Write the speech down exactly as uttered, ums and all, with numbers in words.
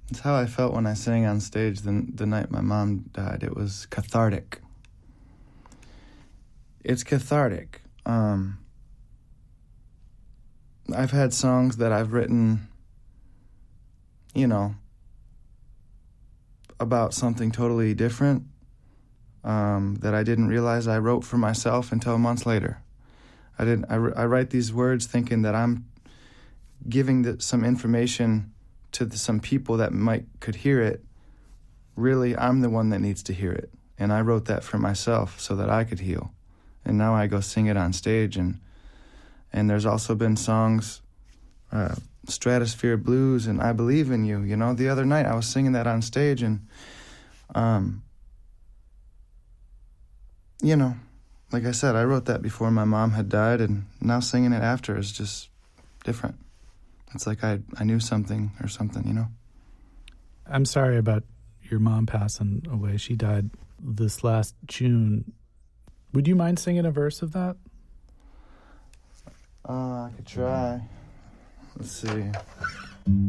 It's how I felt when I sang on stage the, the night my mom died. It was cathartic. It's cathartic. Um, I've had songs that I've written, you know, about something totally different um, that I didn't realize I wrote for myself until months later. I didn't. I, I write these words thinking that I'm giving the, some information to the, some people that might could hear it. Really, I'm the one that needs to hear it. And I wrote that for myself so that I could heal. And now I go sing it on stage. And and there's also been songs, uh, Stratosphere Blues and I Believe in You. You know, the other night I was singing that on stage and, um, you know, like I said, I wrote that before my mom had died, and now singing it after is just different. It's like I I knew something or something, you know? I'm sorry about your mom passing away. She died this last June. Would you mind singing a verse of that? Uh, I could try. Let's see.